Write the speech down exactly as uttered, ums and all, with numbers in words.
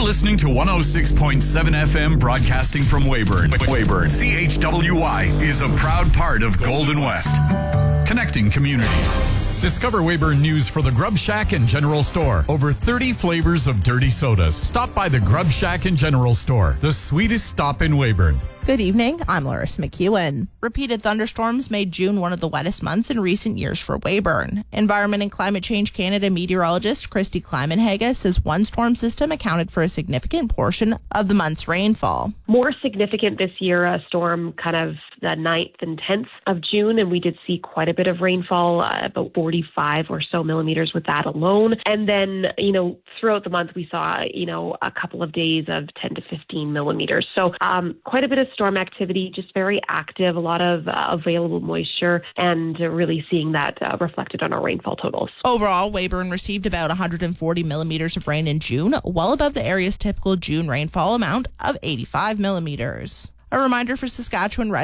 listening to one oh six point seven F M broadcasting from Weyburn. Weyburn. C H W Y is a proud part of Golden West. Connecting communities. Discover Weyburn news for the Grub Shack and General Store. Over thirty flavors of dirty sodas. Stop by the Grub Shack and General Store, the sweetest stop in Weyburn. Good evening, I'm Larissa McEwen. Repeated thunderstorms made June one of the wettest months in recent years for Weyburn. Environment and Climate Change Canada meteorologist Christy Kleiman-Haga says one storm system accounted for a significant portion of the month's rainfall. More significant this year, a storm kind of the ninth and tenth of June, and we did see quite a bit of rainfall, uh, about forty-five or so millimeters with that alone. And then, you know, throughout the month, we saw, you know, a couple of days of ten to fifteen millimeters. So um, quite a bit of storm activity, just very active, a lot of uh, available moisture, and uh, really seeing that uh, reflected on our rainfall totals. Overall, Weyburn received about one hundred forty millimeters of rain in June, well above the area's typical June rainfall amount of eighty-five millimeters. A reminder for Saskatchewan residents